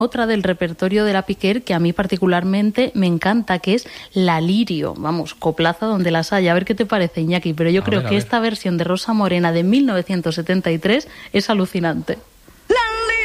otra del repertorio de la Piquer que a mí particularmente me encanta, que es La Lirio. Vamos, coplaza donde las haya. A ver qué te parece, Iñaki, pero yo creo que esta versión de Rosa Morena de 1973 es alucinante.